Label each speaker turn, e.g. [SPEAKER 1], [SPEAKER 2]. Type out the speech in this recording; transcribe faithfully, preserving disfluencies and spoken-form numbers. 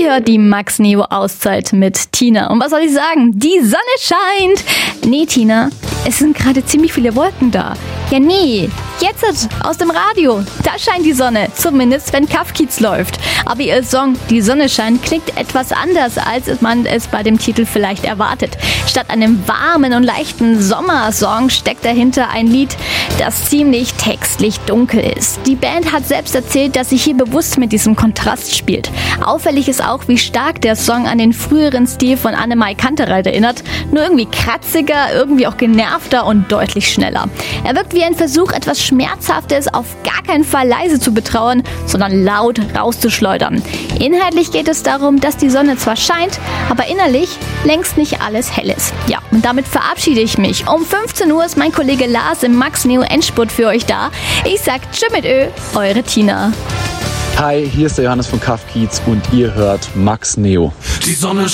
[SPEAKER 1] Ihr hört die Max Neo Auszeit mit Tina. Und was soll ich sagen? Die Sonne scheint. Nee, Tina, es sind gerade ziemlich viele Wolken da. Ja, nee. Jetzt aus dem Radio. Da scheint die Sonne. Zumindest, wenn Kafkiez läuft. Aber ihr Song Die Sonne scheint klingt etwas anders, als man es bei dem Titel vielleicht erwartet. Statt einem warmen und leichten Sommersong steckt dahinter ein Lied, das ziemlich textlich dunkel ist. Die Band hat selbst erzählt, dass sie hier bewusst mit diesem Kontrast spielt. Auffällig ist auch, wie stark der Song an den früheren Stil von Annemai Kantereit erinnert. Nur irgendwie kratziger, irgendwie auch genervter und deutlich schneller. Er wirkt wie ein Versuch, etwas Schmerzhaftes auf gar keinen Fall leise zu betrauern, sondern laut rauszuschleudern. Inhaltlich geht es darum, dass die Sonne zwar scheint, aber innerlich längst nicht alles hell ist. Ja, und damit verabschiede ich mich. Um fünfzehn Uhr ist mein Kollege Lars im Max Neo Endspurt für euch da. Ich sag tschüss mit Ö, eure Tina.
[SPEAKER 2] Hi, hier ist der Johannes von Kafkiez und ihr hört Max Neo.
[SPEAKER 3] Die Sonne